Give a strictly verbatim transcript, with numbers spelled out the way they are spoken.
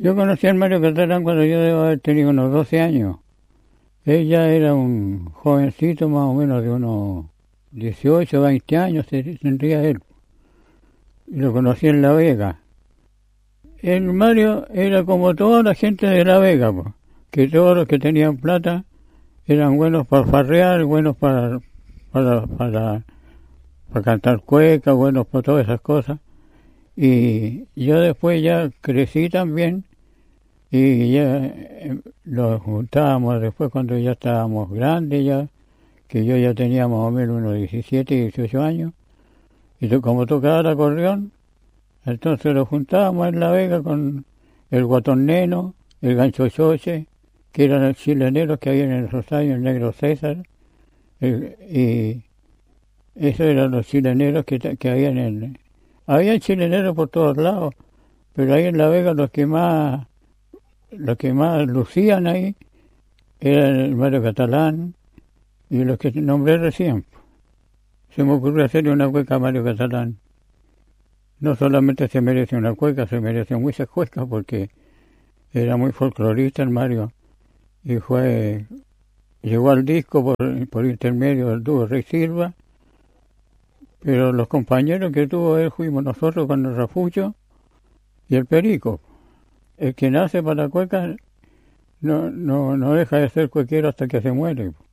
Yo conocí al Mario Catalán cuando yo debo haber tenido unos doce años. Él ya era un jovencito más o menos de unos dieciocho, veinte años tendría él. Y lo conocí en La Vega. El Mario era como toda la gente de La Vega, pues, que todos los que tenían plata eran buenos para farrear, buenos para, para, para, para cantar cueca, buenos para todas esas cosas. Y yo después ya crecí también y ya eh, los juntábamos después cuando ya estábamos grandes ya, que yo ya tenía más o menos unos diecisiete, dieciocho años, y to- como tocaba el acordeón, entonces los juntábamos en La Vega con el Guatón Neno, el Gancho Choche, que eran los chileneros que había en esos años, el Negro César, el- y esos eran los chileneros que, ta- que habían en... Había chileneros por todos lados, pero ahí en La Vega los que más, los que más lucían ahí eran el Mario Catalán y los que nombré recién. Se me ocurrió hacerle una cueca a Mario Catalán. No solamente se merece una cueca, se merece muchas cuecas porque era muy folclorista el Mario y fue, llegó al disco por, por intermedio del dúo Rey Silva, pero los compañeros que tuvo él fuimos nosotros con el Refugio y el Perico. El que nace para la cueca no, no, no deja de ser cuequero hasta que se muere.